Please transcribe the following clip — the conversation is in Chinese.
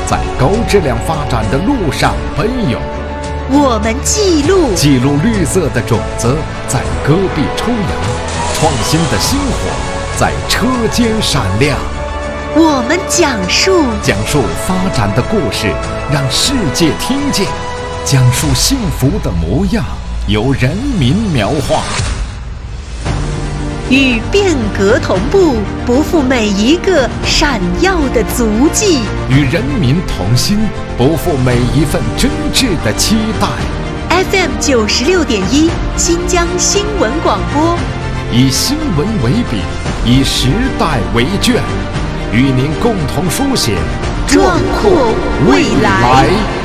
在高质量发展的路上奔涌。 我们记录绿色的种子在戈壁抽芽，创新的星火在车间闪亮。 我们讲述发展的故事，让世界听见；讲述幸福的模样，由人民描画。 与变革同步，不负每一个闪耀的足迹； 与人民同心，不负每一份真挚的期待。 FM 96.1新疆新闻广播， 以新闻为笔，以时代为卷，与您共同书写壮阔未来。